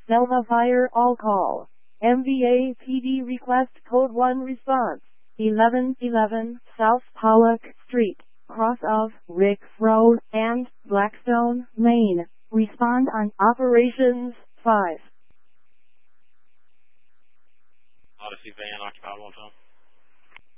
Selma Fire All Call. MVA PD request code 1 response. 1111 South Pollock Street, cross of Ricks Road and Blackstone Lane. Respond on Operations 5. Odyssey van occupied 1 time.